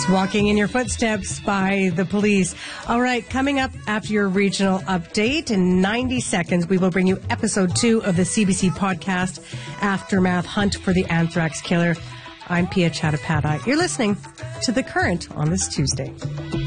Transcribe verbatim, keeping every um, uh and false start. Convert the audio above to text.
It's Walking in Your Footsteps by the Police. All right, coming up after your regional update in ninety seconds, we will bring you episode two of the C B C podcast, Aftermath Hunt for the Anthrax Killer. I'm Pia Chattopadhyay. You're listening to The Current on this Tuesday.